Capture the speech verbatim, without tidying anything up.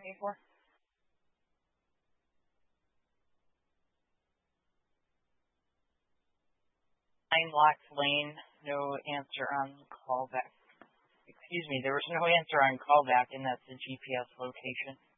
me for? Nine Locks Lane, no answer on callback. Excuse me, there was no answer on callback, and that's the G P S location.